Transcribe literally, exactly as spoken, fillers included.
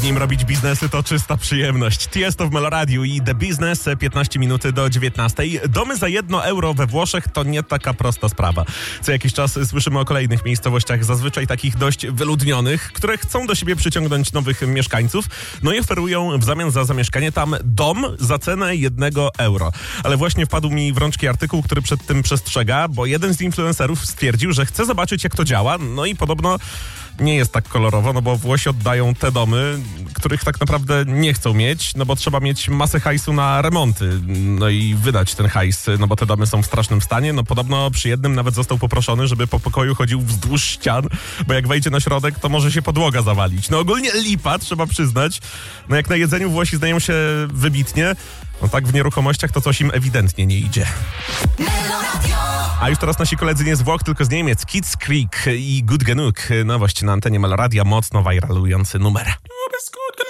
nim robić biznesy to czysta przyjemność. Tiesto w Meloradiu i The Business, piętnaście minut do dziewiętnastej. Domy za jedno euro we Włoszech to nie taka prosta sprawa. Co jakiś czas słyszymy o kolejnych miejscowościach, zazwyczaj takich dość wyludnionych, które chcą do siebie przyciągnąć nowych mieszkańców, no i oferują w zamian za zamieszkanie tam dom za cenę jednego euro. Ale właśnie wpadł mi w rączki artykuł, który przed tym przestrzega, bo jeden z influencerów stwierdził, że chce zobaczyć, jak to działa, no i podobno nie jest tak kolorowo, no bo Włosi oddają te domy, których tak naprawdę nie chcą mieć, no bo trzeba mieć masę hajsu na remonty, no i wydać ten hajs, no bo te domy są w strasznym stanie. No podobno przy jednym nawet został poproszony, żeby po pokoju chodził wzdłuż ścian, bo jak wejdzie na środek, to może się podłoga zawalić. No ogólnie lipa, trzeba przyznać. No jak na jedzeniu Włosi znają się wybitnie, no tak w nieruchomościach to coś im ewidentnie nie idzie. A już teraz nasi koledzy nie z Włoch, tylko z Niemiec. Kids Creek i Good Genug. Nowość na antenie Meloradia, mocno viralorujący numer.